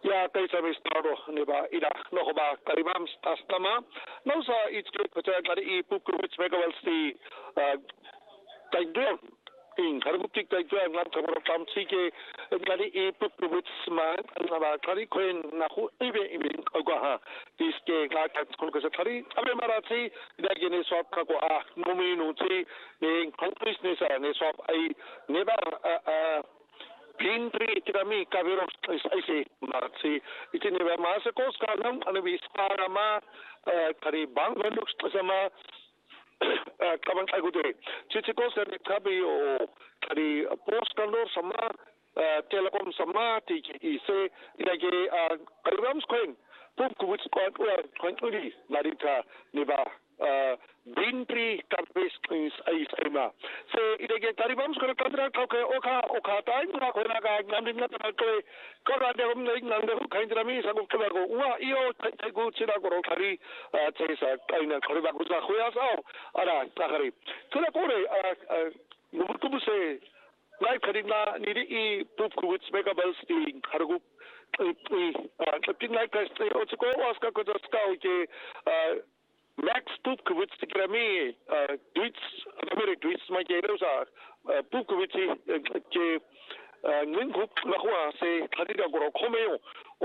Ja, kaysa mistaro ni ba ida no ba karibam stastama no sa itske pata kari I pukruits megawalsti taigdem in harbuktik taigdem ngat kamro tamsi ke kari I pukruits man na ba kari koin na khu ibe ha iske ngak kon ko sa kari abe marati ida gene swap ka ko nominu ti ne countries ne sa ne swap ai neba Pintri tirami kaviro aise marci itine ba masa kos kanam ane vispara ma kari bang venduk sama kabang agude chichikos er kabi o kari post kandor sama telekom sama ti ise ilage kalrams coin pop kuwits coin uri larita niba Bintri campus is aima. So idege taribams ko kadra ka oka time na ko na ga ngandin na ta ko ra de ngai ngande ko kaindra mi sa ko ko wa io go chira ko kari chesa kaina ko ba ko sa khoya sa ara sakari kula ko re mutu se lai kadina ni I pup kuwits mega bells ti hargu I like this o ko waska ko ska ke Max Pupkowitz die Grammy Duits Amerik Duits maar jy nou sa Pupkowitz ke ngin groep na kwa se kadida goro komeo